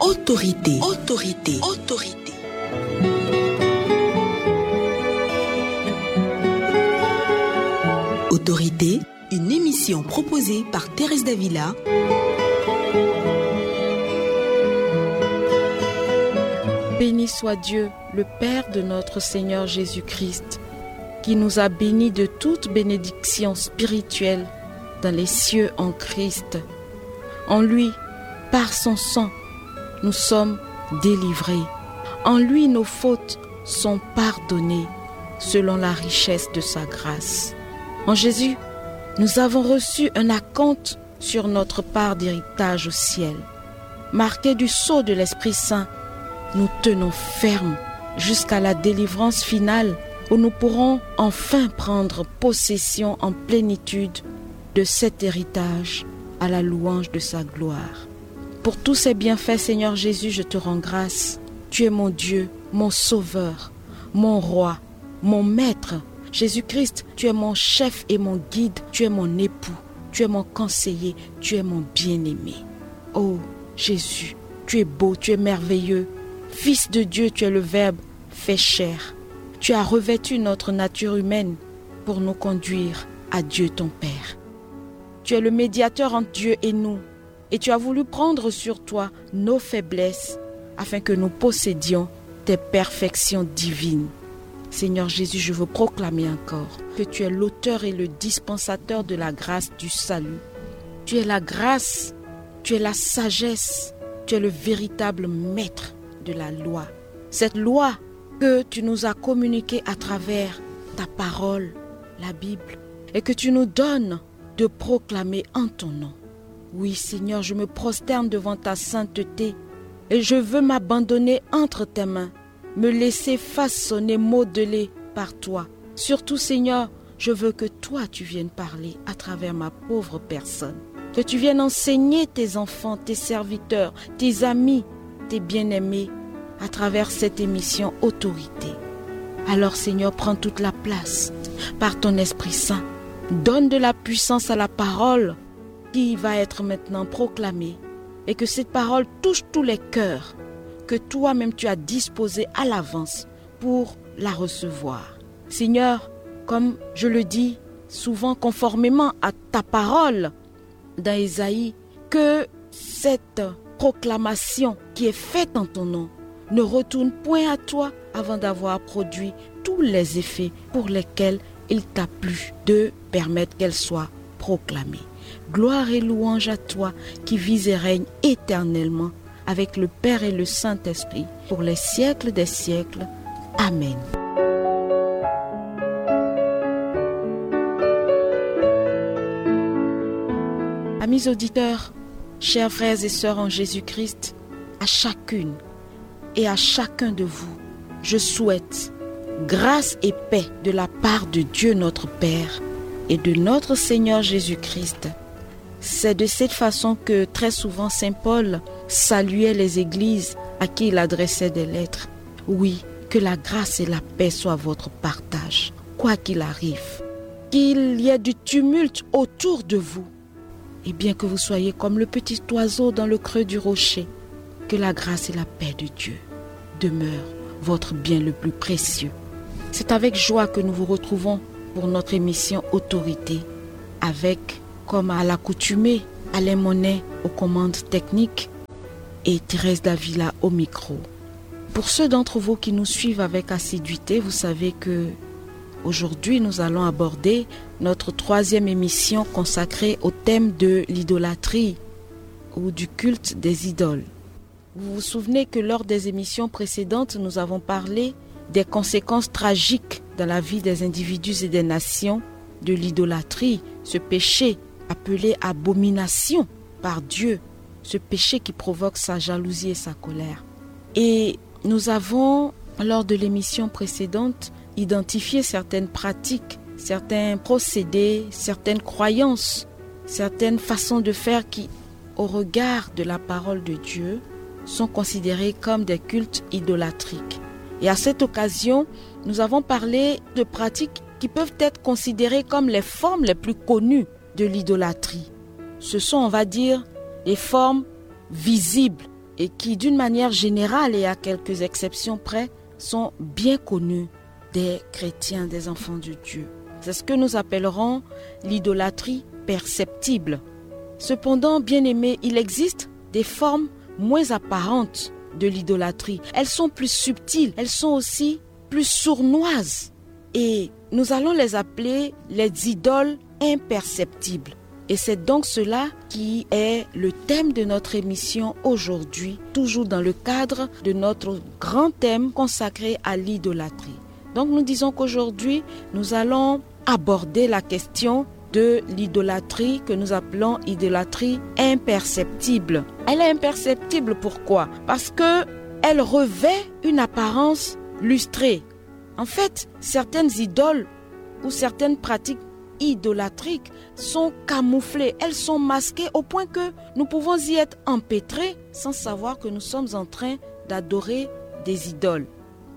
Autorité. Autorité, une émission proposée par Thérèse Davila. Béni soit Dieu, le Père de notre Seigneur Jésus-Christ, qui nous a bénis de toute bénédiction spirituelle dans les cieux en Christ. En lui, par son sang, nous sommes délivrés. En lui, nos fautes sont pardonnées selon la richesse de sa grâce. En Jésus, nous avons reçu un acompte sur notre part d'héritage au ciel. Marqués du sceau de l'Esprit Saint, nous tenons ferme jusqu'à la délivrance finale où nous pourrons enfin prendre possession en plénitude de cet héritage à la louange de sa gloire. Pour tous ces bienfaits, Seigneur Jésus, je te rends grâce. Tu es mon Dieu, mon Sauveur, mon Roi, mon Maître. Jésus-Christ, tu es mon chef et mon guide, tu es mon époux, tu es mon conseiller, tu es mon bien-aimé. Oh Jésus, tu es beau, tu es merveilleux. Fils de Dieu, tu es le Verbe fait chair. Tu as revêtu notre nature humaine pour nous conduire à Dieu ton Père. Tu es le médiateur entre Dieu et nous, et tu as voulu prendre sur toi nos faiblesses afin que nous possédions tes perfections divines. Seigneur Jésus, je veux proclamer encore que tu es l'auteur et le dispensateur de la grâce du salut. Tu es la grâce, tu es la sagesse, tu es le véritable maître de la loi. Cette loi que tu nous as communiquée à travers ta parole, la Bible, et que tu nous donnes de proclamer en ton nom. Oui, Seigneur, je me prosterne devant ta sainteté et je veux m'abandonner entre tes mains, me laisser façonner, modeler par toi. Surtout, Seigneur, je veux que toi, tu viennes parler à travers ma pauvre personne. Que tu viennes enseigner tes enfants, tes serviteurs, tes amis, tes bien-aimés à travers cette émission Autorité. Alors, Seigneur, prends toute la place par ton Esprit Saint. Donne de la puissance à la parole qui va être maintenant proclamée et que cette parole touche tous les cœurs que toi-même tu as disposés à l'avance pour la recevoir. Seigneur, comme je le dis souvent conformément à ta parole dans Ésaïe, que cette proclamation qui est faite en ton nom ne retourne point à toi avant d'avoir produit tous les effets pour lesquels il t'a plu de permettre qu'elle soit proclamée. Gloire et louange à toi qui vis et règne éternellement avec le Père et le Saint-Esprit pour les siècles des siècles. Amen. Amis auditeurs, chers frères et sœurs en Jésus-Christ, à chacune et à chacun de vous, je souhaite grâce et paix de la part de Dieu notre Père et de notre Seigneur Jésus-Christ. C'est de cette façon que très souvent Saint Paul saluait les églises à qui il adressait des lettres. Oui, que la grâce et la paix soient votre partage, quoi qu'il arrive. Qu'il y ait du tumulte autour de vous, et bien que vous soyez comme le petit oiseau dans le creux du rocher, que la grâce et la paix de Dieu demeurent votre bien le plus précieux. C'est avec joie que nous vous retrouvons pour notre émission Autorité, avec, comme à l'accoutumée, Alain Monet aux commandes techniques et Thérèse Davila au micro. Pour ceux d'entre vous qui nous suivent avec assiduité, vous savez que aujourd'hui nous allons aborder notre 3e émission consacrée au thème de l'idolâtrie ou du culte des idoles. Vous vous souvenez que lors des émissions précédentes, nous avons parlé des conséquences tragiques dans la vie des individus et des nations de l'idolâtrie, ce péché appelé abomination par Dieu, ce péché qui provoque sa jalousie et sa colère. Et nous avons, lors de l'émission précédente, identifié certaines pratiques, certains procédés, certaines croyances, certaines façons de faire qui, au regard de la parole de Dieu, sont considérées comme des cultes idolâtriques. Et à cette occasion, nous avons parlé de pratiques qui peuvent être considérées comme les formes les plus connues de l'idolâtrie. Ce sont, on va dire, les formes visibles et qui, d'une manière générale et à quelques exceptions près, sont bien connus des chrétiens, des enfants de Dieu. C'est ce que nous appellerons l'idolâtrie perceptible. Cependant, bien-aimés, il existe des formes moins apparentes de l'idolâtrie. Elles sont plus subtiles, elles sont aussi plus sournoises. Et nous allons les appeler les idoles imperceptibles. Et c'est donc cela qui est le thème de notre émission aujourd'hui, toujours dans le cadre de notre grand thème consacré à l'idolâtrie. Donc nous disons qu'aujourd'hui, nous allons aborder la question de l'idolâtrie que nous appelons idolâtrie imperceptible. Elle est imperceptible pourquoi? Parce qu'elle revêt une apparence lustrée. En fait, certaines idoles ou certaines pratiques idolâtriques sont camouflées, elles sont masquées au point que nous pouvons y être empêtrés sans savoir que nous sommes en train d'adorer des idoles.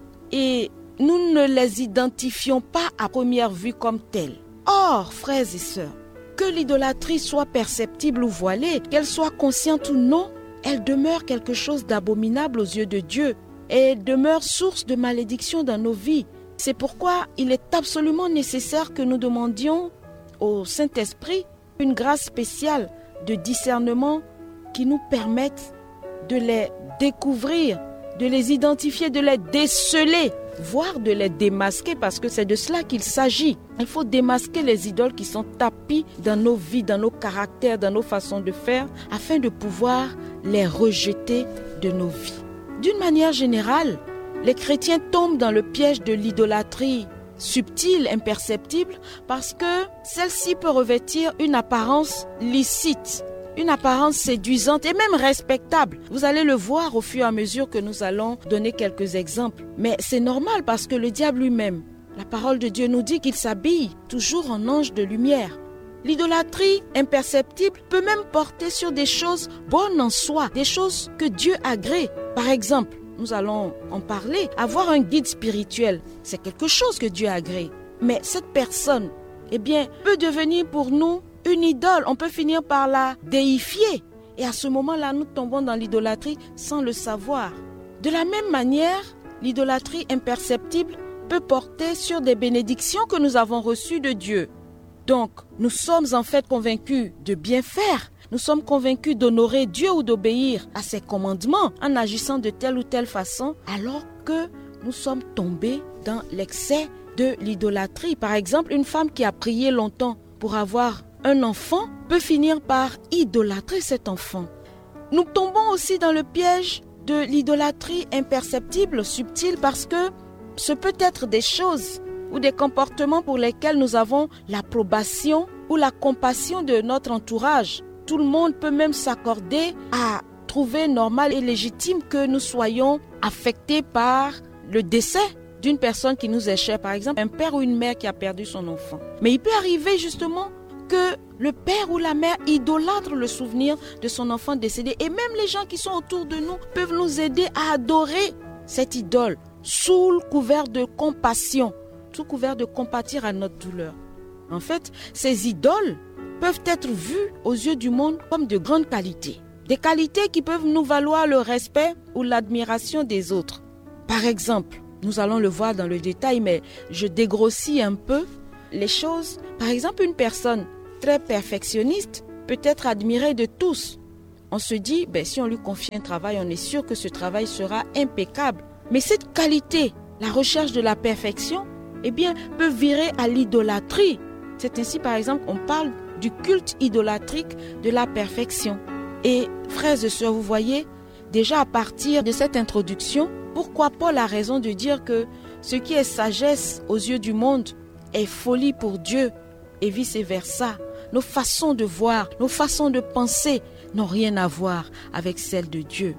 Et nous ne les identifions pas à première vue comme telles. Or, frères et sœurs, que l'idolâtrie soit perceptible ou voilée, qu'elle soit consciente ou non, elle demeure quelque chose d'abominable aux yeux de Dieu et demeure source de malédiction dans nos vies. C'est pourquoi il est absolument nécessaire que nous demandions au Saint-Esprit une grâce spéciale de discernement qui nous permette de les découvrir, de les identifier, de les déceler, voire de les démasquer, parce que c'est de cela qu'il s'agit. Il faut démasquer les idoles qui sont tapies dans nos vies, dans nos caractères, dans nos façons de faire, afin de pouvoir les rejeter de nos vies. D'une manière générale, les chrétiens tombent dans le piège de l'idolâtrie subtile, imperceptible, parce que celle-ci peut revêtir une apparence licite, une apparence séduisante et même respectable. Vous allez le voir au fur et à mesure que nous allons donner quelques exemples. Mais c'est normal parce que le diable lui-même, la parole de Dieu nous dit qu'il s'habille toujours en ange de lumière. L'idolâtrie imperceptible peut même porter sur des choses bonnes en soi, des choses que Dieu agrée. Par exemple, nous allons en parler, avoir un guide spirituel, c'est quelque chose que Dieu agrée. Mais cette personne, peut devenir pour nous une idole. On peut finir par la déifier. Et à ce moment-là, nous tombons dans l'idolâtrie sans le savoir. De la même manière, l'idolâtrie imperceptible peut porter sur des bénédictions que nous avons reçues de Dieu. Donc, nous sommes en fait convaincus de bien faire. Nous sommes convaincus d'honorer Dieu ou d'obéir à ses commandements en agissant de telle ou telle façon, alors que nous sommes tombés dans l'excès de l'idolâtrie. Par exemple, une femme qui a prié longtemps pour avoir un enfant peut finir par idolâtrer cet enfant. Nous tombons aussi dans le piège de l'idolâtrie imperceptible, subtile, parce que ce peut être des choses ou des comportements pour lesquels nous avons l'approbation ou la compassion de notre entourage. Tout le monde peut même s'accorder à trouver normal et légitime que nous soyons affectés par le décès d'une personne qui nous est chère. Par exemple, un père ou une mère qui a perdu son enfant. Mais il peut arriver justement que le père ou la mère idolâtre le souvenir de son enfant décédé. Et même les gens qui sont autour de nous peuvent nous aider à adorer cette idole sous le couvert de compassion, sous couvert de compatir à notre douleur. En fait, ces idoles peuvent être vues aux yeux du monde comme de grandes qualités. Des qualités qui peuvent nous valoir le respect ou l'admiration des autres. Par exemple, nous allons le voir dans le détail, mais je dégrossis un peu les choses. Par exemple, une personne très perfectionniste peut être admirée de tous. On se dit, si on lui confie un travail, on est sûr que ce travail sera impeccable. Mais cette qualité, la recherche de la perfection, peut virer à l'idolâtrie. C'est ainsi, par exemple, on parle du culte idolâtrique de la perfection. Et frères et sœurs, vous voyez, déjà à partir de cette introduction, pourquoi Paul a raison de dire que ce qui est sagesse aux yeux du monde est folie pour Dieu et vice-versa. Nos façons de voir, nos façons de penser n'ont rien à voir avec celles de Dieu.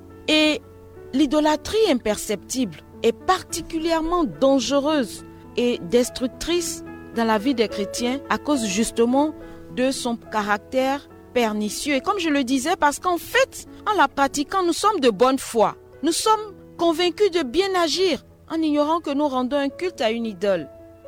Et l'idolâtrie imperceptible est particulièrement dangereuse et destructrice dans la vie des chrétiens à cause justement de son caractère pernicieux. Et comme je le disais, parce qu'en fait, en la pratiquant, nous sommes de bonne foi. Nous sommes convaincus de bien agir en ignorant que nous rendons un culte à une idole.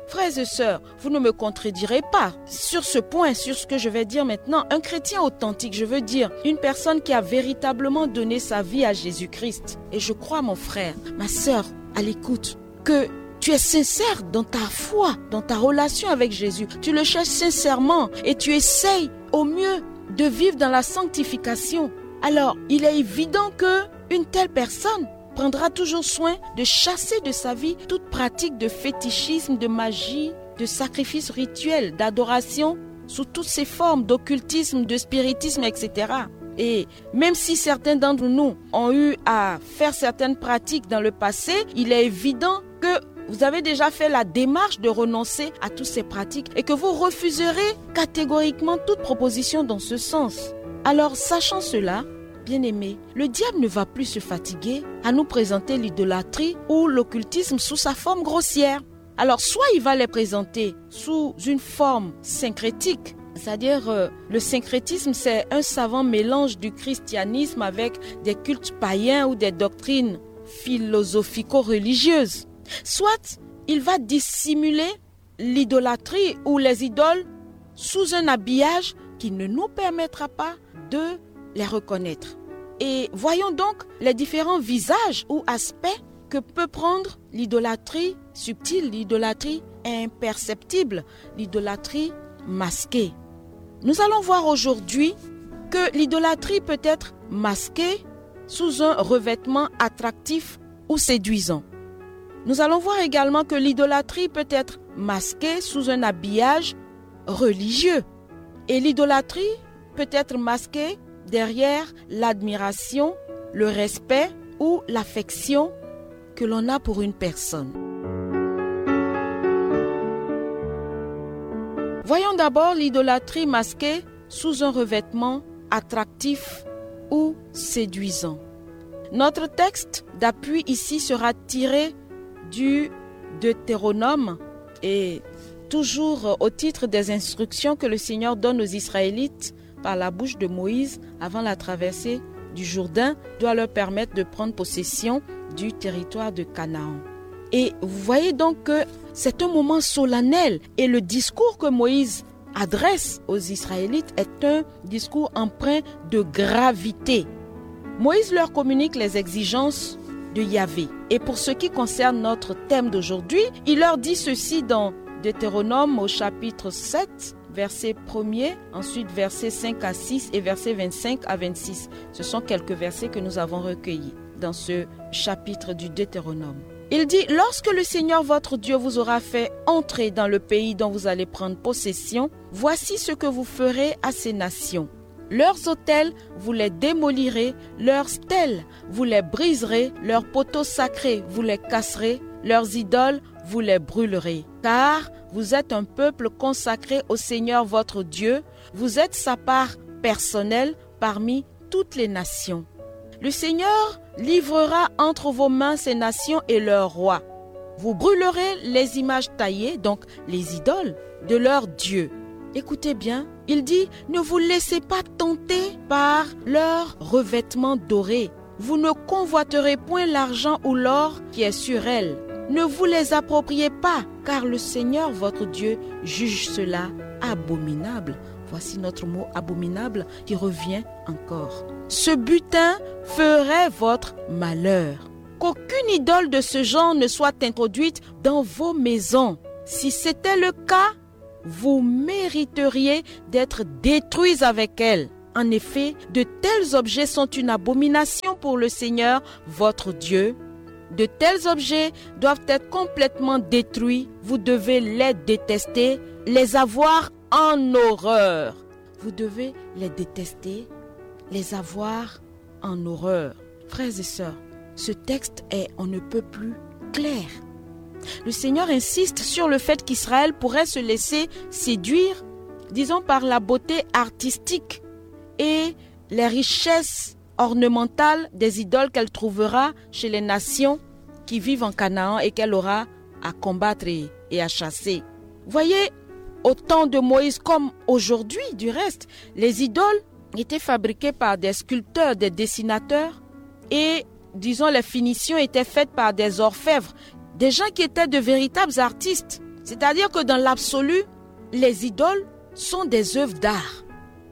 Frères et sœurs, vous ne me contredirez pas sur ce point, sur ce que je vais dire maintenant. Un chrétien authentique, je veux dire, une personne qui a véritablement donné sa vie à Jésus-Christ. Et je crois, mon frère, ma sœur, à l'écoute, que tu es sincère dans ta foi, dans ta relation avec Jésus. Tu le cherches sincèrement et tu essayes au mieux de vivre dans la sanctification. Alors, il est évident qu'une telle personne prendra toujours soin de chasser de sa vie toute pratique de fétichisme, de magie, de sacrifice rituel, d'adoration sous toutes ses formes, d'occultisme, de spiritisme, etc. Et même si certains d'entre nous ont eu à faire certaines pratiques dans le passé, il est évident que vous avez déjà fait la démarche de renoncer à toutes ces pratiques et que vous refuserez catégoriquement toute proposition dans ce sens. Alors, sachant cela, bien-aimés, le diable ne va plus se fatiguer à nous présenter l'idolâtrie ou l'occultisme sous sa forme grossière. Alors, soit il va les présenter sous une forme syncrétique, c'est-à-dire le syncrétisme, c'est un savant mélange du christianisme avec des cultes païens ou des doctrines philosophico-religieuses. Soit il va dissimuler l'idolâtrie ou les idoles sous un habillage qui ne nous permettra pas de les reconnaître. Et voyons donc les différents visages ou aspects que peut prendre l'idolâtrie subtile, l'idolâtrie imperceptible, l'idolâtrie masquée. Nous allons voir aujourd'hui que l'idolâtrie peut être masquée sous un revêtement attractif ou séduisant. Nous allons voir également que l'idolâtrie peut être masquée sous un habillage religieux. Et l'idolâtrie peut être masquée derrière l'admiration, le respect ou l'affection que l'on a pour une personne. Voyons d'abord l'idolâtrie masquée sous un revêtement attractif ou séduisant. Notre texte d'appui ici sera tiré du Deutéronome et toujours au titre des instructions que le Seigneur donne aux Israélites par la bouche de Moïse avant la traversée du Jourdain, doit leur permettre de prendre possession du territoire de Canaan. Et vous voyez donc que c'est un moment solennel et le discours que Moïse adresse aux Israélites est un discours empreint de gravité. Moïse leur communique les exigences de Yahvé. Et pour ce qui concerne notre thème d'aujourd'hui, il leur dit ceci dans Deutéronome au chapitre 7, verset 1er, ensuite versets 5 à 6 et versets 25 à 26. Ce sont quelques versets que nous avons recueillis dans ce chapitre du Deutéronome. Il dit, lorsque le Seigneur votre Dieu vous aura fait entrer dans le pays dont vous allez prendre possession, voici ce que vous ferez à ces nations. Leurs autels, vous les démolirez, leurs stèles, vous les briserez, leurs poteaux sacrés, vous les casserez, leurs idoles, vous les brûlerez. Car vous êtes un peuple consacré au Seigneur votre Dieu, vous êtes sa part personnelle parmi toutes les nations. Le Seigneur livrera entre vos mains ces nations et leurs rois. Vous brûlerez les images taillées, donc les idoles, de leurs dieux. Écoutez bien, il dit, ne vous laissez pas tenter par leurs revêtements dorés. Vous ne convoiterez point l'argent ou l'or qui est sur elles. Ne vous les appropriez pas, car le Seigneur votre Dieu juge cela abominable. Voici notre mot abominable qui revient encore. Ce butin ferait votre malheur. Qu'aucune idole de ce genre ne soit introduite dans vos maisons. Si c'était le cas, vous mériteriez d'être détruits avec elle. En effet, de tels objets sont une abomination pour le Seigneur, votre Dieu. De tels objets doivent être complètement détruits. Vous devez les détester, les avoir en horreur. Vous devez les détester, les avoir en horreur. Frères et sœurs, ce texte est on ne peut plus clair. Le Seigneur insiste sur le fait qu'Israël pourrait se laisser séduire, disons par la beauté artistique et les richesses ornementales des idoles qu'elle trouvera chez les nations qui vivent en Canaan et qu'elle aura à combattre et à chasser. Voyez, au temps de Moïse comme aujourd'hui du reste, les idoles étaient fabriquées par des sculpteurs, des dessinateurs et disons les finitions étaient faites par des orfèvres, des gens qui étaient de véritables artistes. C'est-à-dire que dans l'absolu, les idoles sont des œuvres d'art.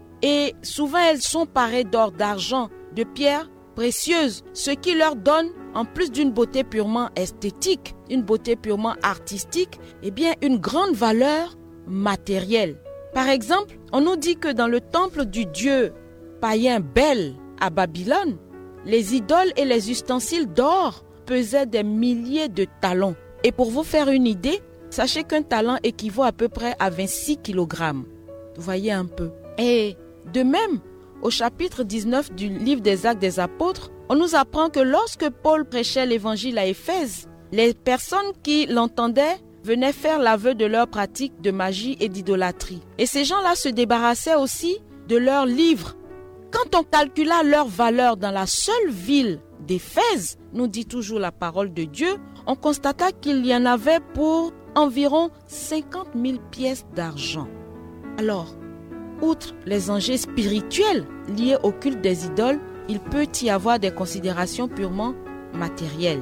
Et souvent, elles sont parées d'or, d'argent, de pierres précieuses, ce qui leur donne, en plus d'une beauté purement esthétique, une beauté purement artistique, eh bien, une grande valeur matérielle. Par exemple, on nous dit que dans le temple du dieu païen Bel à Babylone, les idoles et les ustensiles d'or pesaient des milliers de talents. Et pour vous faire une idée, sachez qu'un talent équivaut à peu près à 26 kg. Vous voyez un peu. Et de même, au chapitre 19 du livre des Actes des Apôtres, on nous apprend que lorsque Paul prêchait l'évangile à Éphèse, les personnes qui l'entendaient venaient faire l'aveu de leur pratique de magie et d'idolâtrie. Et ces gens-là se débarrassaient aussi de leurs livres. Quand on calcula leur valeur dans la seule ville d'Éphèse, nous dit toujours la parole de Dieu, on constata qu'il y en avait pour environ 50 000 pièces d'argent. Alors, outre les enjeux spirituels liés au culte des idoles, il peut y avoir des considérations purement matérielles.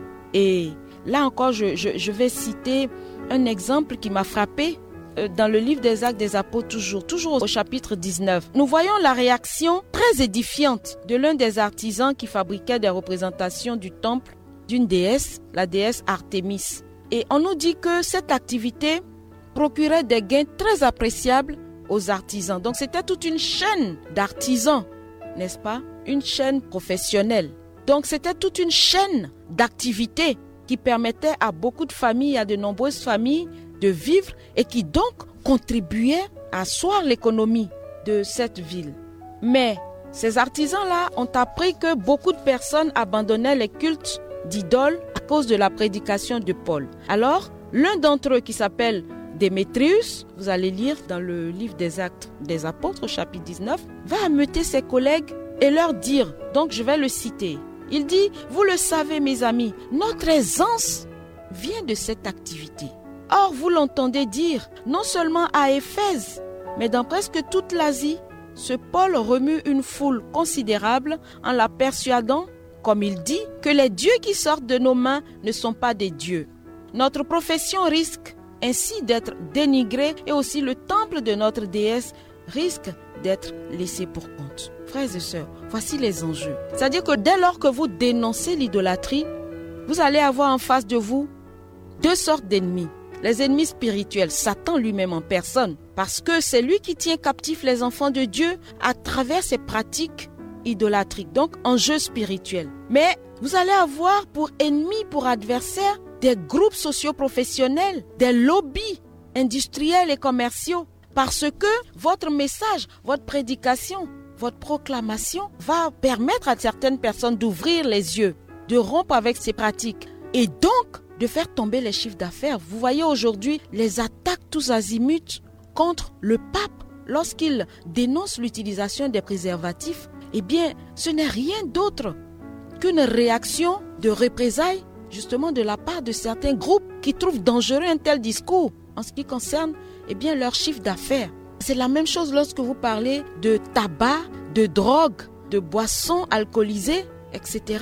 Et là encore, je vais citer un exemple qui m'a frappé dans le livre des Actes des Apôtres, toujours au chapitre 19. Nous voyons la réaction très édifiante de l'un des artisans qui fabriquait des représentations du temple d'une déesse, la déesse Artémis. Et on nous dit que cette activité procurait des gains très appréciables aux artisans. Donc c'était toute une chaîne d'artisans, n'est-ce pas? Une chaîne professionnelle. Donc c'était toute une chaîne d'activités qui permettait à beaucoup de familles, à de nombreuses familles de vivre et qui donc contribuait à asseoir l'économie de cette ville. Mais ces artisans-là ont appris que beaucoup de personnes abandonnaient les cultes d'idoles à cause de la prédication de Paul. Alors, l'un d'entre eux qui s'appelle Démétrius, vous allez lire dans le livre des Actes des Apôtres, chapitre 19, va ameuter ses collègues et leur dire, donc je vais le citer, il dit, vous le savez mes amis, notre aisance vient de cette activité. Or, vous l'entendez dire, non seulement à Éphèse, mais dans presque toute l'Asie, ce Paul remue une foule considérable en la persuadant, comme il dit, que les dieux qui sortent de nos mains ne sont pas des dieux. Notre profession risque ainsi d'être dénigrée et aussi le temple de notre déesse risque d'être laissé pour compte. Frères et sœurs, voici les enjeux. C'est-à-dire que dès lors que vous dénoncez l'idolâtrie, vous allez avoir en face de vous deux sortes d'ennemis. Les ennemis spirituels, Satan lui-même en personne, parce que c'est lui qui tient captifs les enfants de Dieu à travers ses pratiques idolâtriques, donc enjeux spirituels. Mais vous allez avoir pour ennemis, pour adversaires, des groupes socio-professionnels, des lobbies industriels et commerciaux, parce que votre message, votre prédication, votre proclamation va permettre à certaines personnes d'ouvrir les yeux, de rompre avec ces pratiques et donc de faire tomber les chiffres d'affaires. Vous voyez aujourd'hui les attaques tous azimuts contre le pape lorsqu'il dénonce l'utilisation des préservatifs. Eh bien, ce n'est rien d'autre qu'une réaction de représailles justement de la part de certains groupes qui trouvent dangereux un tel discours en ce qui concerne leur chiffre d'affaires. C'est la même chose lorsque vous parlez de tabac, de drogue, de boissons alcoolisées, etc.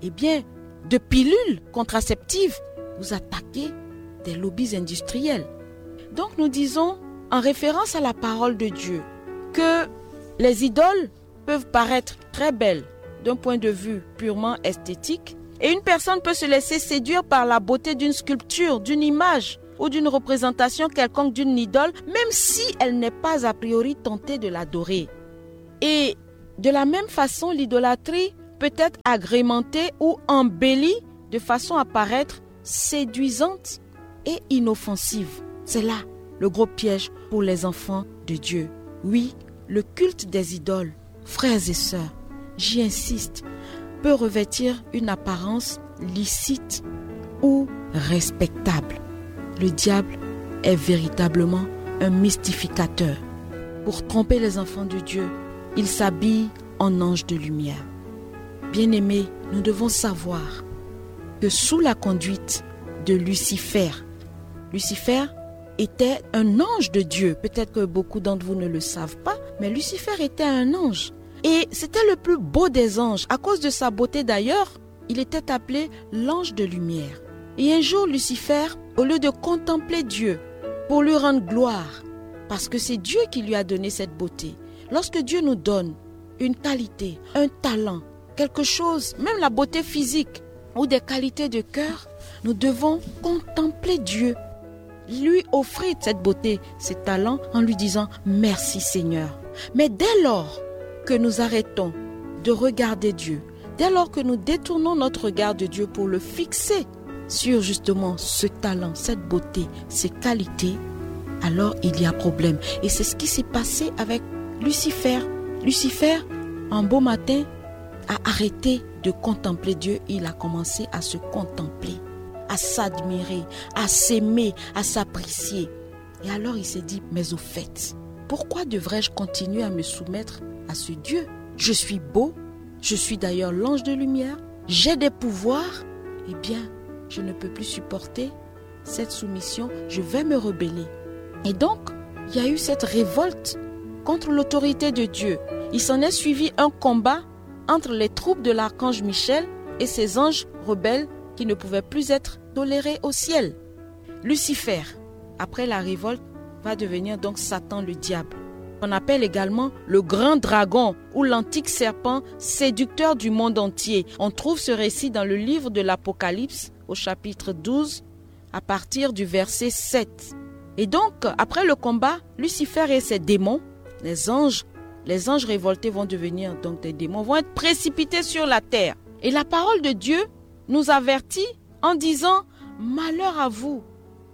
De pilules contraceptives. Vous attaquez des lobbies industriels. Donc nous disons, en référence à la parole de Dieu, que les idoles peuvent paraître très belles d'un point de vue purement esthétique, et une personne peut se laisser séduire par la beauté d'une sculpture, d'une image ou d'une représentation quelconque d'une idole, même si elle n'est pas a priori tentée de l'adorer. Et de la même façon, l'idolâtrie peut être agrémentée ou embellie de façon à paraître séduisante et inoffensive. C'est là le gros piège pour les enfants de Dieu. Oui, le culte des idoles, frères et sœurs, j'y insiste, peut revêtir une apparence licite ou respectable. Le diable est véritablement un mystificateur. Pour tromper les enfants de Dieu, il s'habille en ange de lumière. Bien-aimés, nous devons savoir que sous la conduite de Lucifer était un ange de Dieu. Peut-être que beaucoup d'entre vous ne le savent pas, mais Lucifer était un ange. Et c'était le plus beau des anges. À cause de sa beauté d'ailleurs, il était appelé l'ange de lumière. Et un jour, Lucifer, au lieu de contempler Dieu pour lui rendre gloire, parce que c'est Dieu qui lui a donné cette beauté. Lorsque Dieu nous donne une qualité, un talent, quelque chose, même la beauté physique ou des qualités de cœur, nous devons contempler Dieu, lui offrir cette beauté, ces talents en lui disant « Merci Seigneur ». Mais dès lors que nous arrêtons de regarder Dieu, dès lors que nous détournons notre regard de Dieu pour le fixer sur justement ce talent, cette beauté, ces qualités, alors il y a problème. Et c'est ce qui s'est passé avec Lucifer. Lucifer, un beau matin, a arrêté de contempler Dieu. Il a commencé à se contempler, à s'admirer, à s'aimer, à s'apprécier. Et alors il s'est dit, mais au fait, pourquoi devrais-je continuer à me soumettre à ce Dieu? Je suis beau, je suis d'ailleurs l'ange de lumière, j'ai des pouvoirs. Eh bien, je ne peux plus supporter cette soumission, je vais me rebeller. Et donc, il y a eu cette révolte contre l'autorité de Dieu. Il s'en est suivi un combat entre les troupes de l'archange Michel et ses anges rebelles qui ne pouvaient plus être tolérés au ciel. Lucifer, après la révolte, va devenir donc Satan le diable. On appelle également le grand dragon ou l'antique serpent séducteur du monde entier. On trouve ce récit dans le livre de l'Apocalypse au chapitre 12 à partir du verset 7. Et donc, après le combat, Lucifer et ses démons, les anges révoltés vont devenir donc des démons, vont être précipités sur la terre. Et la parole de Dieu nous avertit en disant « Malheur à vous,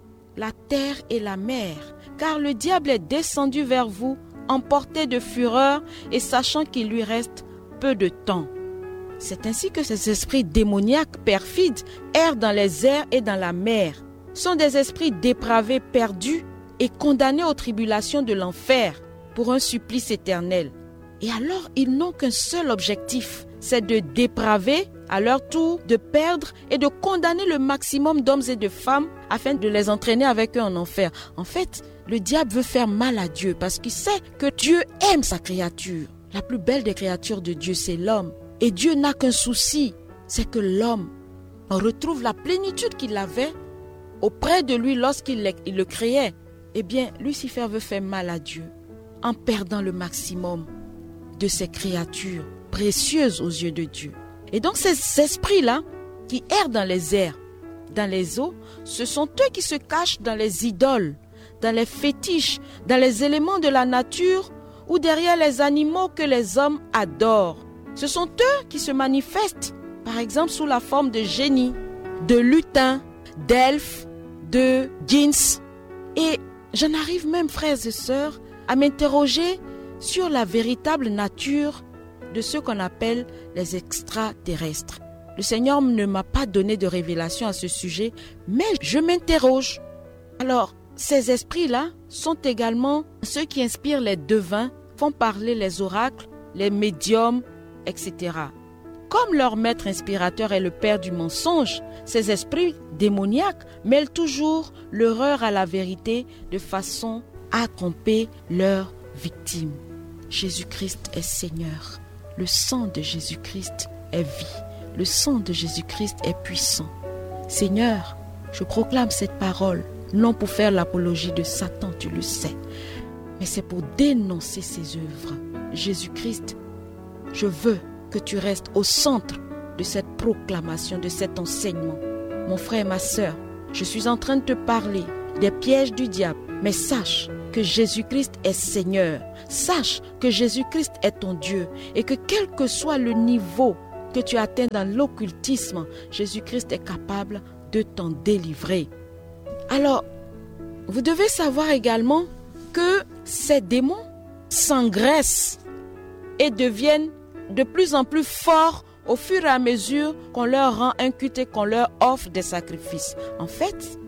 la terre et la mer, car le diable est descendu vers vous, emporté de fureur et sachant qu'il lui reste peu de temps. » C'est ainsi que ces esprits démoniaques perfides errent dans les airs et dans la mer. Sont des esprits dépravés, perdus et condamnés aux tribulations de l'enfer pour un supplice éternel. Et alors, ils n'ont qu'un seul objectif, c'est de dépraver, à leur tour, de perdre et de condamner le maximum d'hommes et de femmes afin de les entraîner avec eux en enfer. En fait, le diable veut faire mal à Dieu parce qu'il sait que Dieu aime sa créature. La plus belle des créatures de Dieu, c'est l'homme. Et Dieu n'a qu'un souci, c'est que l'homme retrouve la plénitude qu'il avait auprès de lui lorsqu'il le créait. Eh bien, Lucifer veut faire mal à Dieu en perdant le maximum de ses créatures précieuses aux yeux de Dieu. Et donc ces esprits-là qui errent dans les airs, dans les eaux, ce sont eux qui se cachent dans les idoles, dans les fétiches, dans les éléments de la nature ou derrière les animaux que les hommes adorent. Ce sont eux qui se manifestent, par exemple sous la forme de génies, de lutins, d'elfes, de djinns. Et j'en arrive même, frères et sœurs, à m'interroger sur la véritable nature de ce qu'on appelle les extraterrestres. Le Seigneur ne m'a pas donné de révélation à ce sujet, mais je m'interroge. Alors, ces esprits-là sont également ceux qui inspirent les devins, font parler les oracles, les médiums, etc. Comme leur maître inspirateur est le père du mensonge, ces esprits démoniaques mêlent toujours l'erreur à la vérité de façon à tromper leurs victimes. Jésus-Christ est Seigneur. Le sang de Jésus-Christ est vie. Le sang de Jésus-Christ est puissant. Seigneur, je proclame cette parole, non pour faire l'apologie de Satan, tu le sais, mais c'est pour dénoncer ses œuvres. Jésus-Christ, je veux que tu restes au centre de cette proclamation, de cet enseignement. Mon frère, ma sœur, je suis en train de te parler des pièges du diable, mais sache que Jésus-Christ est Seigneur. Sache que Jésus-Christ est ton Dieu et que quel que soit le niveau que tu atteins dans l'occultisme, Jésus-Christ est capable de t'en délivrer. Alors, vous devez savoir également que ces démons s'engraissent et deviennent de plus en plus forts au fur et à mesure qu'on leur rend un culte et qu'on leur offre des sacrifices. En fait,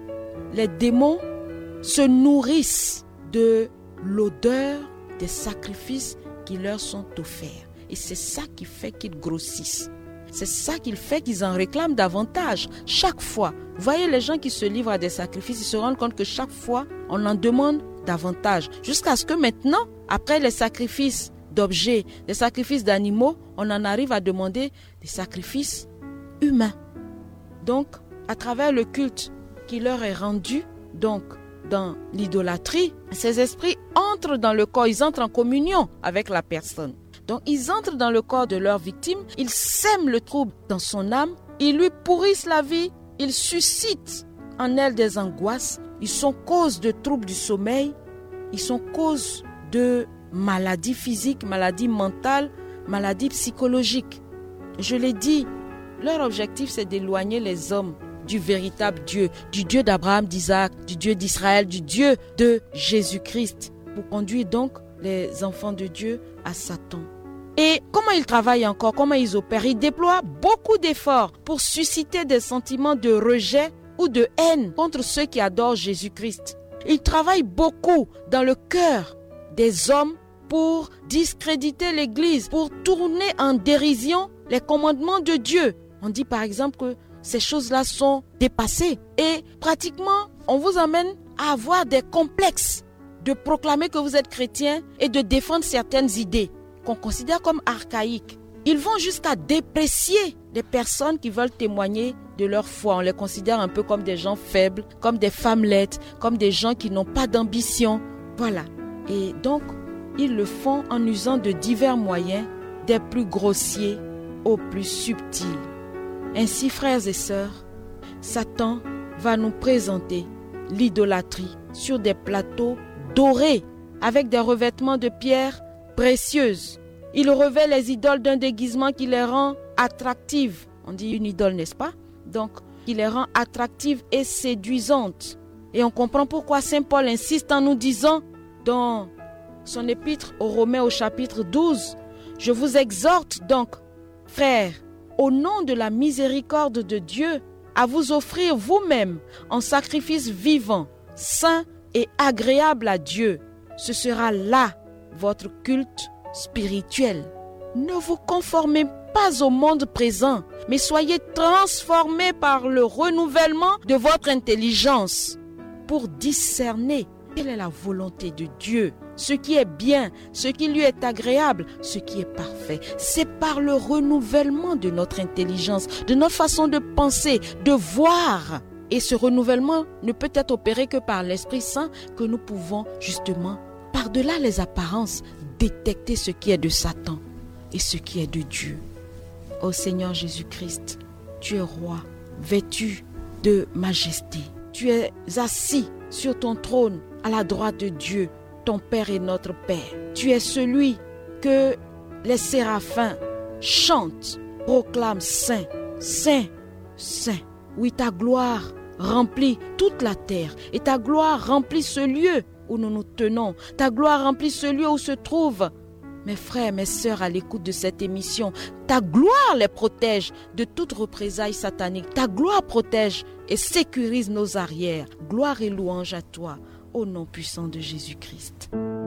les démons se nourrissent de l'odeur des sacrifices qui leur sont offerts. Et c'est ça qui fait qu'ils grossissent. C'est ça qui fait qu'ils en réclament davantage. Chaque fois, vous voyez les gens qui se livrent à des sacrifices, ils se rendent compte que chaque fois, on en demande davantage. Jusqu'à ce que maintenant, après les sacrifices d'objets, les sacrifices d'animaux, on en arrive à demander des sacrifices humains. Donc, à travers le culte qui leur est rendu, donc dans l'idolâtrie, ces esprits entrent dans le corps, ils entrent en communion avec la personne. Donc ils entrent dans le corps de leur victime, ils sèment le trouble dans son âme, ils lui pourrissent la vie, ils suscitent en elle des angoisses, ils sont cause de troubles du sommeil, ils sont cause de maladies physiques, maladies mentales, maladies psychologiques. Je l'ai dit, leur objectif c'est d'éloigner les hommes du véritable Dieu, du Dieu d'Abraham, d'Isaac, du Dieu d'Israël, du Dieu de Jésus-Christ, pour conduire donc les enfants de Dieu à Satan. Et comment ils travaillent encore, comment ils opèrent? Ils déploient beaucoup d'efforts pour susciter des sentiments de rejet ou de haine contre ceux qui adorent Jésus-Christ. Ils travaillent beaucoup dans le cœur des hommes pour discréditer l'Église, pour tourner en dérision les commandements de Dieu. On dit par exemple que ces choses-là sont dépassées et pratiquement on vous amène à avoir des complexes de proclamer que vous êtes chrétien et de défendre certaines idées qu'on considère comme archaïques. Ils vont jusqu'à déprécier les personnes qui veulent témoigner de leur foi. On les considère un peu comme des gens faibles, comme des femmelettes, comme des gens qui n'ont pas d'ambition. Voilà. Et donc, ils le font en usant de divers moyens, des plus grossiers aux plus subtils. Ainsi, frères et sœurs, Satan va nous présenter l'idolâtrie sur des plateaux dorés avec des revêtements de pierres précieuses. Il revêt les idoles d'un déguisement qui les rend attractives. On dit une idole, n'est-ce pas? Donc, qui les rend attractives et séduisantes. Et on comprend pourquoi Saint Paul insiste en nous disant dans son épître aux Romains au chapitre 12, « Je vous exhorte donc, frères, au nom de la miséricorde de Dieu, à vous offrir vous-même en sacrifice vivant, saint et agréable à Dieu. Ce sera là votre culte spirituel. Ne vous conformez pas au monde présent, mais soyez transformés par le renouvellement de votre intelligence pour discerner quelle est la volonté de Dieu, ce qui est bien, ce qui lui est agréable, ce qui est parfait. C'est par le renouvellement de notre intelligence, de notre façon de penser, de voir. Et ce renouvellement ne peut être opéré que par l'Esprit Saint que nous pouvons justement, par-delà les apparences, détecter ce qui est de Satan et ce qui est de Dieu. Ô Seigneur Jésus-Christ, tu es roi, vêtu de majesté. Tu es assis sur ton trône à la droite de Dieu, ton Père et notre Père. Tu es celui que les séraphins chantent, proclament Saint, Saint, Saint. Oui, ta gloire remplit toute la terre et ta gloire remplit ce lieu où nous nous tenons. Ta gloire remplit ce lieu où se trouvent mes frères, mes sœurs à l'écoute de cette émission. Ta gloire les protège de toute représailles satanique. Ta gloire protège et sécurise nos arrières. Gloire et louange à toi, au nom puissant de Jésus-Christ.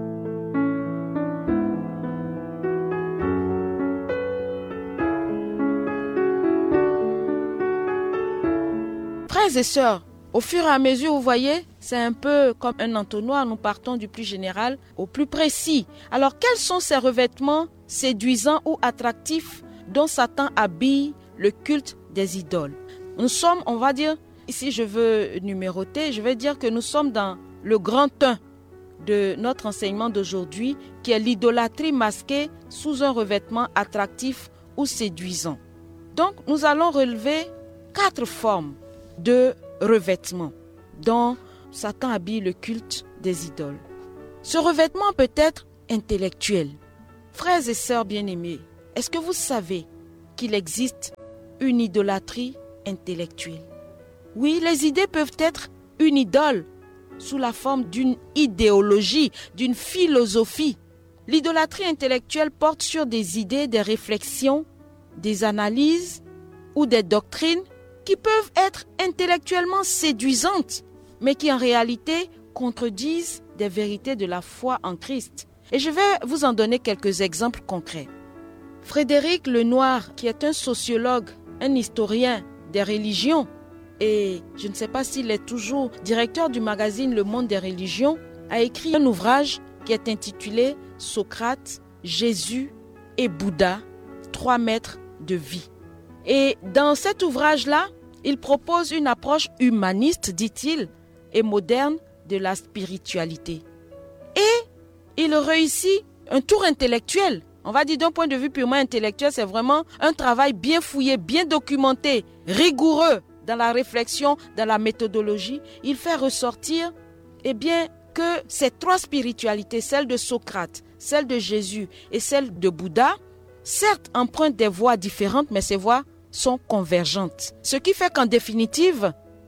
Frères et sœurs, au fur et à mesure, vous voyez, c'est un peu comme un entonnoir. Nous partons du plus général au plus précis. Alors, quels sont ces revêtements séduisants ou attractifs dont Satan habille le culte des idoles? Nous sommes, on va dire, ici je veux numéroter, je vais dire que nous sommes dans le grand 1 de notre enseignement d'aujourd'hui, qui est l'idolâtrie masquée sous un revêtement attractif ou séduisant. Donc, nous allons relever 4 formes de revêtement dont Satan habille le culte des idoles. Ce revêtement peut être intellectuel. Frères et sœurs bien-aimés, est-ce que vous savez qu'il existe une idolâtrie intellectuelle? Oui, les idées peuvent être une idole sous la forme d'une idéologie, d'une philosophie. L'idolâtrie intellectuelle porte sur des idées, des réflexions, des analyses ou des doctrines qui peuvent être intellectuellement séduisantes, mais qui en réalité contredisent des vérités de la foi en Christ. Et je vais vous en donner quelques exemples concrets. Frédéric Lenoir, qui est un sociologue, un historien des religions, et je ne sais pas s'il est toujours directeur du magazine Le Monde des religions, a écrit un ouvrage qui est intitulé « Socrate, Jésus et Bouddha, 3 maîtres de vie ». Et dans cet ouvrage-là, il propose une approche humaniste, dit-il, et moderne de la spiritualité. Et il réussit un tour intellectuel. On va dire d'un point de vue purement intellectuel, c'est vraiment un travail bien fouillé, bien documenté, rigoureux dans la réflexion, dans la méthodologie. Il fait ressortir que ces trois spiritualités, celle de Socrate, celle de Jésus et celle de Bouddha, certes empruntent des voies différentes, mais ces voies sont convergentes. Ce qui fait qu'en définitive,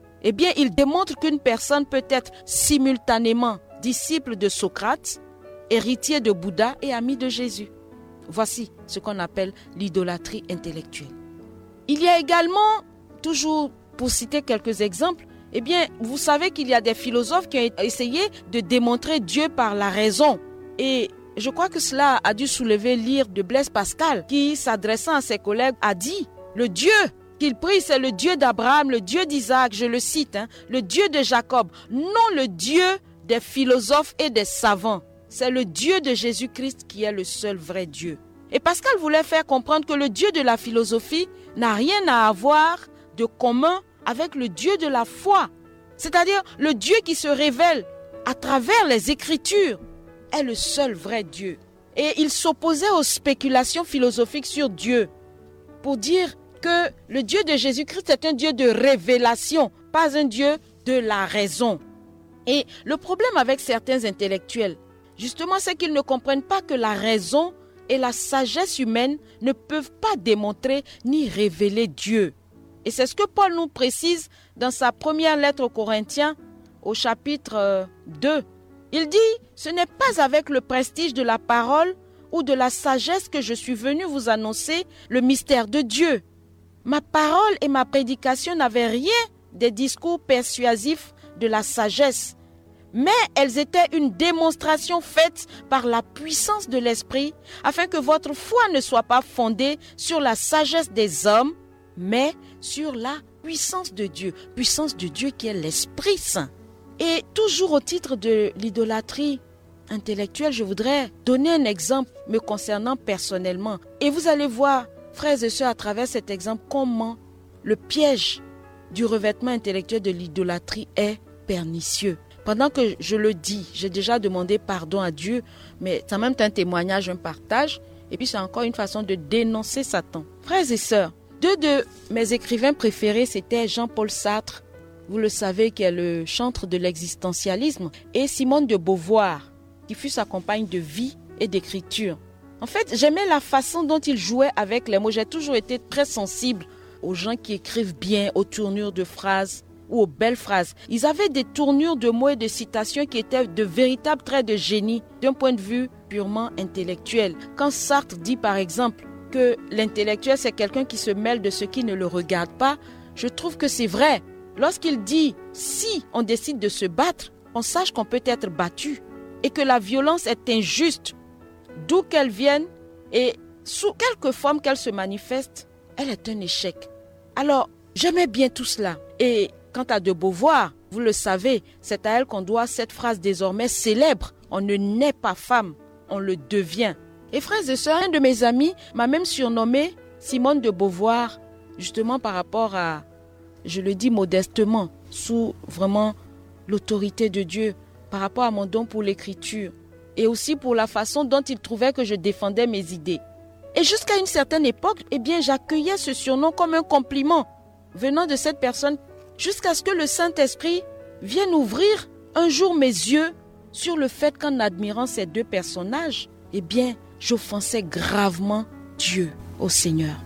il démontre qu'une personne peut être simultanément disciple de Socrate, héritier de Bouddha et ami de Jésus. Voici ce qu'on appelle l'idolâtrie intellectuelle. Il y a également, toujours pour citer quelques exemples, vous savez qu'il y a des philosophes qui ont essayé de démontrer Dieu par la raison. Et je crois que cela a dû soulever l'ire de Blaise Pascal, qui, s'adressant à ses collègues, a dit « Le Dieu qu'il prie, c'est le Dieu d'Abraham, le Dieu d'Isaac, je le cite, le Dieu de Jacob, non le Dieu des philosophes et des savants. C'est le Dieu de Jésus-Christ qui est le seul vrai Dieu. » Et Pascal voulait faire comprendre que le Dieu de la philosophie n'a rien à avoir de commun avec le Dieu de la foi. C'est-à-dire le Dieu qui se révèle à travers les Écritures est le seul vrai Dieu. Et il s'opposait aux spéculations philosophiques sur Dieu pour dire que le Dieu de Jésus-Christ est un Dieu de révélation, pas un Dieu de la raison. Et le problème avec certains intellectuels, justement, c'est qu'ils ne comprennent pas que la raison et la sagesse humaine ne peuvent pas démontrer ni révéler Dieu. Et c'est ce que Paul nous précise dans sa première lettre aux Corinthiens, au chapitre 2. Il dit « Ce n'est pas avec le prestige de la parole ou de la sagesse que je suis venu vous annoncer le mystère de Dieu. Ma parole et ma prédication n'avaient rien des discours persuasifs de la sagesse, mais elles étaient une démonstration faite par la puissance de l'Esprit, afin que votre foi ne soit pas fondée sur la sagesse des hommes, mais sur la puissance de Dieu qui est l'Esprit Saint. » Et toujours au titre de l'idolâtrie intellectuelle, je voudrais donner un exemple me concernant personnellement. Et vous allez voir, frères et sœurs, à travers cet exemple, comment le piège du revêtement intellectuel de l'idolâtrie est pernicieux. Pendant que je le dis, j'ai déjà demandé pardon à Dieu, mais c'est même un témoignage, un partage, et puis c'est encore une façon de dénoncer Satan. Frères et sœurs, deux de mes écrivains préférés, c'était Jean-Paul Sartre, vous le savez, qui est le chantre de l'existentialisme, et Simone de Beauvoir, qui fut sa compagne de vie et d'écriture. En fait, j'aimais la façon dont il jouait avec les mots. J'ai toujours été très sensible aux gens qui écrivent bien, aux tournures de phrases ou aux belles phrases. Ils avaient des tournures de mots et de citations qui étaient de véritables traits de génie d'un point de vue purement intellectuel. Quand Sartre dit par exemple que l'intellectuel c'est quelqu'un qui se mêle de ce qui ne le regarde pas, je trouve que c'est vrai. Lorsqu'il dit si on décide de se battre, on sache qu'on peut être battu et que la violence est injuste, d'où qu'elle vienne et sous quelque forme qu'elle se manifeste, elle est un échec. Alors, j'aimais bien tout cela. Et quant à de Beauvoir, vous le savez, c'est à elle qu'on doit cette phrase désormais célèbre. On ne naît pas femme, on le devient. Et frères et sœurs, un de mes amis m'a même surnommé Simone de Beauvoir, justement par rapport à, je le dis modestement, sous vraiment l'autorité de Dieu, par rapport à mon don pour l'écriture et aussi pour la façon dont il trouvait que je défendais mes idées. Et jusqu'à une certaine époque, j'accueillais ce surnom comme un compliment venant de cette personne jusqu'à ce que le Saint-Esprit vienne ouvrir un jour mes yeux sur le fait qu'en admirant ces deux personnages, j'offensais gravement Dieu au Seigneur.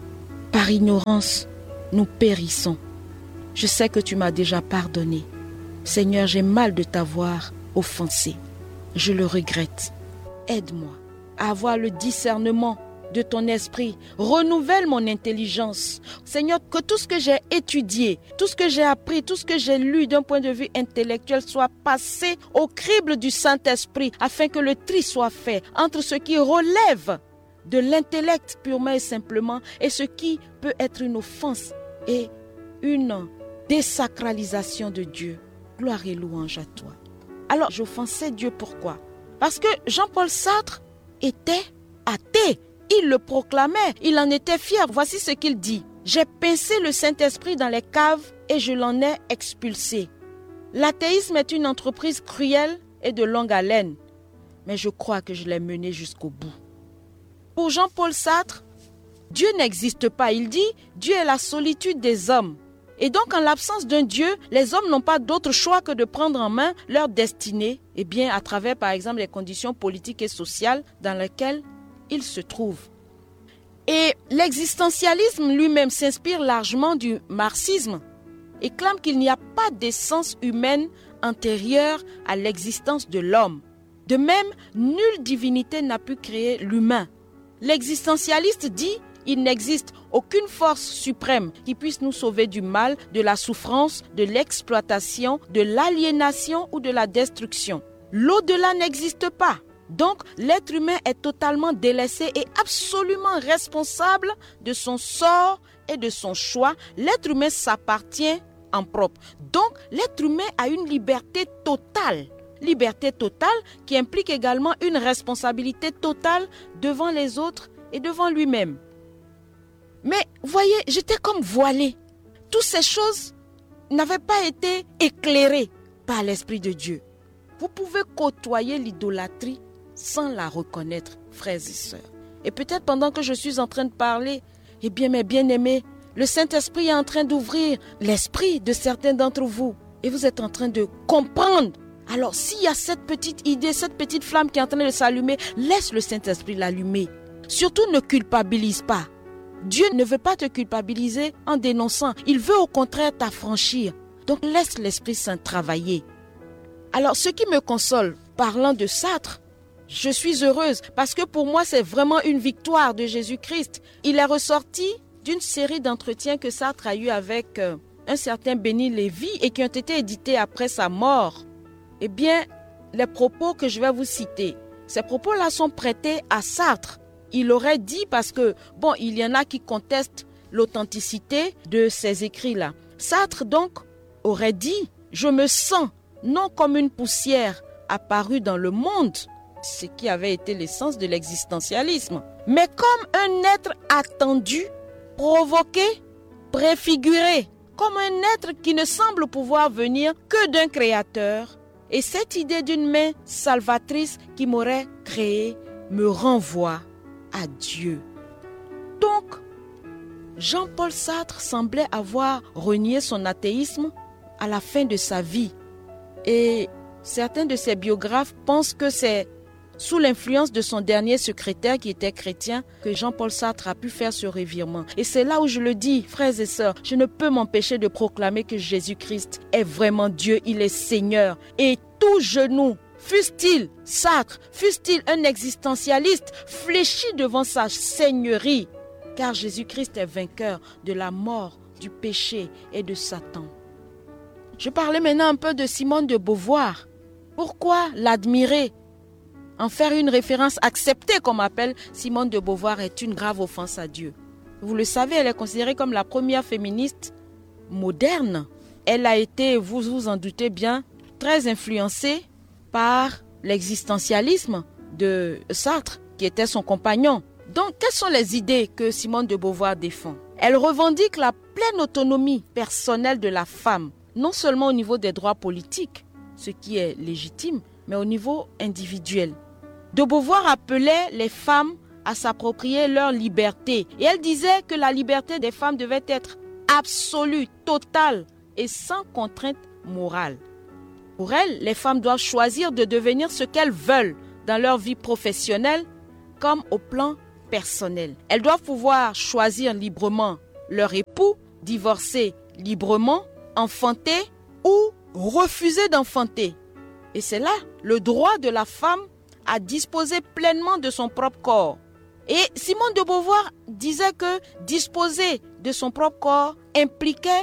Par ignorance, nous périssons. Je sais que tu m'as déjà pardonné. Seigneur, j'ai mal de t'avoir offensé. Je le regrette. Aide-moi à avoir le discernement de ton esprit. Renouvelle mon intelligence. Seigneur, que tout ce que j'ai étudié, tout ce que j'ai appris, tout ce que j'ai lu d'un point de vue intellectuel soit passé au crible du Saint-Esprit afin que le tri soit fait entre ce qui relève de l'intellect purement et simplement et ce qui peut être une offense et une désacralisation de Dieu. Gloire et louange à toi. Alors, j'offensais Dieu, pourquoi? Parce que Jean-Paul Sartre était athée. Il le proclamait, il en était fier. Voici ce qu'il dit. J'ai pincé le Saint-Esprit dans les caves et je l'en ai expulsé. L'athéisme est une entreprise cruelle et de longue haleine, mais je crois que je l'ai menée jusqu'au bout. Pour Jean-Paul Sartre, Dieu n'existe pas. Il dit « Dieu est la solitude des hommes ». Et donc, en l'absence d'un Dieu, les hommes n'ont pas d'autre choix que de prendre en main leur destinée, à travers, par exemple, les conditions politiques et sociales dans lesquelles ils se trouvent. Et l'existentialisme lui-même s'inspire largement du marxisme et clame qu'il n'y a pas d'essence humaine antérieure à l'existence de l'homme. De même, nulle divinité n'a pu créer l'humain. L'existentialiste dit il n'existe aucune force suprême qui puisse nous sauver du mal, de la souffrance, de l'exploitation, de l'aliénation ou de la destruction. L'au-delà n'existe pas. Donc, l'être humain est totalement délaissé et absolument responsable de son sort et de son choix. L'être humain s'appartient en propre. Donc, l'être humain a une liberté totale. Liberté totale qui implique également une responsabilité totale devant les autres et devant lui-même. Mais voyez, j'étais comme voilée. Toutes ces choses n'avaient pas été éclairées par l'Esprit de Dieu. Vous pouvez côtoyer l'idolâtrie sans la reconnaître, frères et sœurs. Et peut-être pendant que je suis en train de parler, mes bien-aimés, le Saint-Esprit est en train d'ouvrir l'esprit de certains d'entre vous. Et vous êtes en train de comprendre. Alors, s'il y a cette petite idée, cette petite flamme qui est en train de s'allumer, laisse le Saint-Esprit l'allumer. Surtout ne culpabilise pas. Dieu ne veut pas te culpabiliser en dénonçant. Il veut au contraire t'affranchir. Donc laisse l'Esprit Saint travailler. Alors ce qui me console, parlant de Sartre, je suis heureuse parce que pour moi c'est vraiment une victoire de Jésus-Christ. Il est ressorti d'une série d'entretiens que Sartre a eu avec un certain Béni Lévy et qui ont été édités après sa mort. Les propos que je vais vous citer, ces propos-là sont prêtés à Sartre. Il aurait dit parce que, il y en a qui contestent l'authenticité de ces écrits-là. Sartre, donc, aurait dit « Je me sens, non comme une poussière apparue dans le monde », ce qui avait été l'essence de l'existentialisme, mais comme un être attendu, provoqué, préfiguré, comme un être qui ne semble pouvoir venir que d'un créateur. Et cette idée d'une main salvatrice qui m'aurait créé me renvoie à Dieu. Donc, Jean-Paul Sartre semblait avoir renié son athéisme à la fin de sa vie. Et certains de ses biographes pensent que c'est sous l'influence de son dernier secrétaire qui était chrétien que Jean-Paul Sartre a pu faire ce revirement. Et c'est là où je le dis, frères et sœurs, je ne peux m'empêcher de proclamer que Jésus-Christ est vraiment Dieu, il est Seigneur. Et tout genou, fût-il Sartre, fût-il un existentialiste, fléchit devant sa seigneurie, car Jésus-Christ est vainqueur de la mort, du péché et de Satan. Je parlais maintenant un peu de Simone de Beauvoir. Pourquoi l'admirer? En faire une référence acceptée, comme appelle Simone de Beauvoir, est une grave offense à Dieu. Vous le savez, elle est considérée comme la première féministe moderne. Elle a été, vous vous en doutez bien, très influencée par l'existentialisme de Sartre, qui était son compagnon. Donc, quelles sont les idées que Simone de Beauvoir défend? Elle revendique la pleine autonomie personnelle de la femme, non seulement au niveau des droits politiques, ce qui est légitime, mais au niveau individuel. De Beauvoir appelait les femmes à s'approprier leur liberté. Et elle disait que la liberté des femmes devait être absolue, totale et sans contrainte morale. Pour elle, les femmes doivent choisir de devenir ce qu'elles veulent dans leur vie professionnelle comme au plan personnel. Elles doivent pouvoir choisir librement leur époux, divorcer librement, enfanter ou refuser d'enfanter. Et c'est là le droit de la femme à disposer pleinement de son propre corps. Et Simone de Beauvoir disait que disposer de son propre corps impliquait